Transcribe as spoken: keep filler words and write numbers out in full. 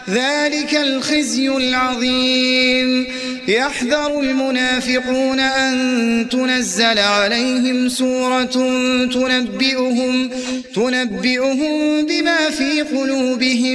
ذلك الخزي العظيم. يحذر المنافقون أن تنزل عليهم سورة تنبئهم, تنبئهم بما في قلوبهم